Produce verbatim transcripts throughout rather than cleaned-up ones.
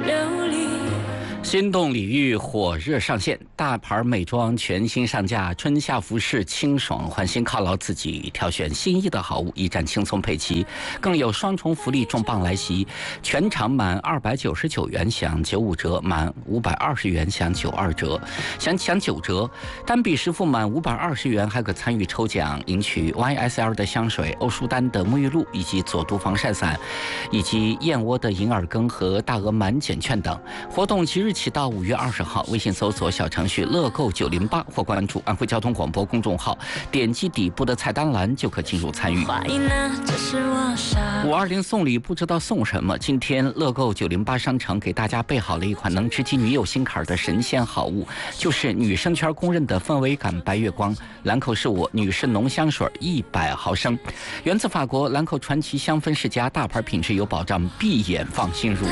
流离。 心动礼遇火热上线，大牌美妆全新上架，春夏服饰清爽换新，犒劳自己，挑选心仪的好物，一站轻松配齐。更有双重福利重磅来袭，全场满二百九十九元享九五折，满五百二十元享九二折。想抢九折，单笔实付满五百二十元还可参与抽奖，赢取 Y S L 的香水、欧舒丹的沐浴露以及佐督防晒伞，以及燕窝的银耳羹和大额满减券等。活动即日起到五月二十号，微信搜索小程序乐购九零八或关注安徽交通广播公众号，点击底部的菜单栏就可进入参与。五二零送礼不知道送什么，今天乐购九零八商城给大家备好了一款能直击女友心坎的神仙好物，就是女生圈公认的氛围感白月光兰蔻是我女士浓香水一百毫升，源自法国兰蔻传奇香氛世家，大牌品质有保障，闭眼放心入。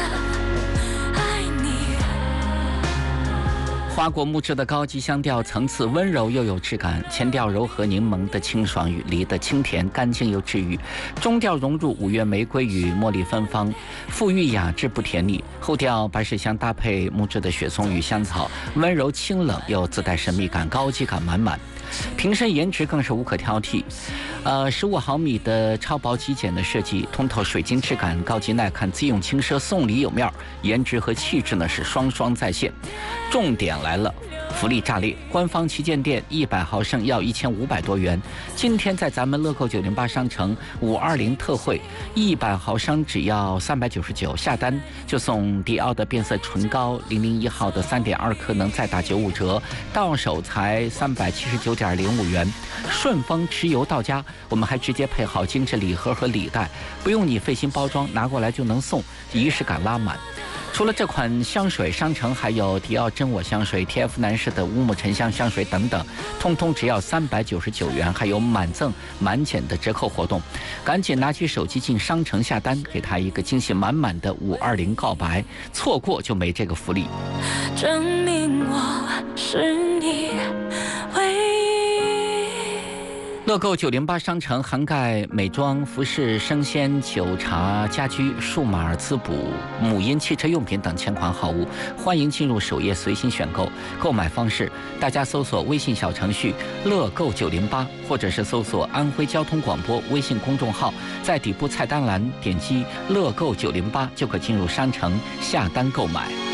花果木质的高级香调，层次温柔又有质感，前调柔和柠檬的清爽与梨的清甜，干净又治愈，中调融入五月玫瑰与茉莉芬芳，馥郁雅致不甜腻，后调白水香搭配木质的雪松与香草，温柔清冷又自带神秘感，高级感满满。瓶身颜值更是无可挑剔，呃，十五毫米的超薄极简的设计，通透水晶质感，高级耐看，自用轻奢，送礼有面，颜值和气质呢是双双在线。重点来了，福利炸裂！官方旗舰店一百毫升要一千五百多元，今天在咱们乐购九零八商城五二零特惠，一百毫升只要三百九十九，下单就送迪奥的变色唇膏，零零一号的三点二克能再打九五折，到手才三百七十九点零五元。顺丰持邮到家，我们还直接配好精致礼盒和礼袋，不用你费心包装，拿过来就能送，仪式感拉满。除了这款香水，商城还有迪奥真我香水、T F 男士的乌木沉香香水等等，通通只要三百九十九元，还有满赠满减的折扣活动。赶紧拿起手机进商城下单，给他一个惊喜满满的五二零告白，错过就没这个福利。 证明我是你唯一。 乐购九零八商城涵盖美妆、服饰、生鲜、酒茶、家居、数码滋补、母婴、汽车用品等千款好物，欢迎进入首页随心选购。购买方式，大家搜索微信小程序乐购九零八，或者是搜索安徽交通广播微信公众号，在底部菜单栏点击乐购九零八就可进入商城下单购买。